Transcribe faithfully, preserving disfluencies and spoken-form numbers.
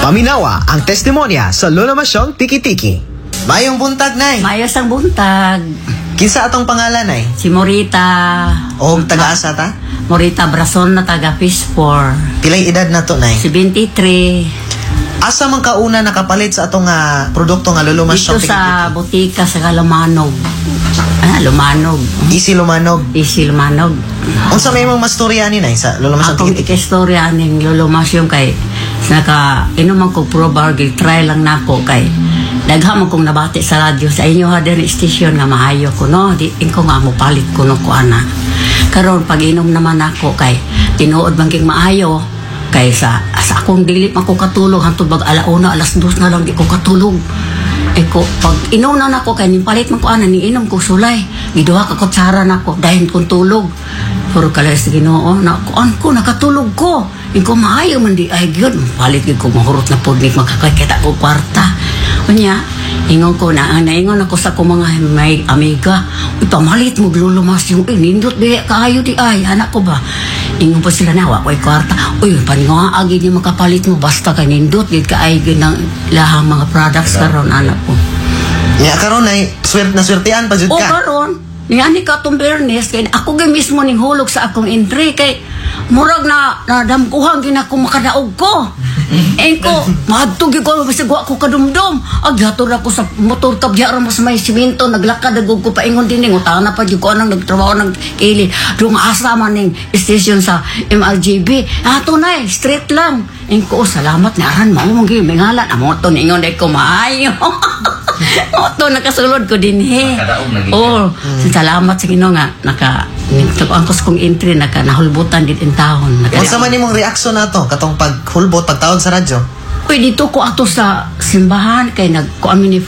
Paminawa ang testimonya sa Lola Masyong Tiki-Tiki. Mayong buntag, Nay. Mayos ang buntag. Kinsa atong pangalan, Nay? Si Morita. O taga-asa ta? Morita Brason na taga Pispor. Pilay edad na to, Nay? seventy-three. Asa man kauna nakapalit sa atong uh, produkto nga Lola Masyong Dito Tiki-Tiki? sa butika sa Lumanog. Ah, Lumanog. Easy Lumanog. Easy Lumanog. Unsa may mong mastorya ni, Nay, sa Lola Masyong Akong Tiki-Tiki? ikistorya ning Lolo Masyong kay naka inuman ko probargil try lang nako kay daghan kong nabati sa radyo sa inyo ha diri station nga maayo ko no di ko nga mo palit ko no ko ana karon pag inom naman ako kay tinuod man king maayo kay sa, sa akong dili man ko katulog hangtod bag alauna alas dos na lang di ko katulog eh ko pag inom na nako kay nipalit man ko ana ni inom ko sulay giduha ka kutsara nako dayon kong tulog puro kalay sa Ginoo na kuan ko nakatulog ko ingko maayo man di ay gyud palit gyud ko mahurot na pud ni makakakita ko kwarta unya ingon ko na naingon ako sa ko mga may amiga ipamalit mo glulumas yung inindot di kaayo di ay anak ko ba ingon pa sila na wa ko'y kwarta uy paninga agi ni makapalit mo basta kay nindot gid kaay gyud ng lahang mga products karon anak ko nya karon Nay swerte na swertean pa jud o ka karon ni ka tong Bernes kay ako gyud mismo ning hulog sa akong entry kay murag na nadamkuhan gina ko makadaog ko engko maadto gyud ko bisag wa ko kadumdum agyator ako sa motor kabya ra mo sa may simento naglakad agog ko paingon dinhi utana pa gyud ko anang nagtrabaho ng kili dung asa man ning station sa M R G B ato nay straight lang engko salamat ni aran mao mong gyud mengalan amo to ningon dai ko maayo Oto nakasulod ko din he. Oh, hmm. Salamat sa Ginoo nga naka angkos kong entry naka nahulbutan din in taon. Unsa man nimong reaksyon nato katong paghulbot pagtaon sa radyo? Uy dito ko ato sa simbahan kay nagkuan mi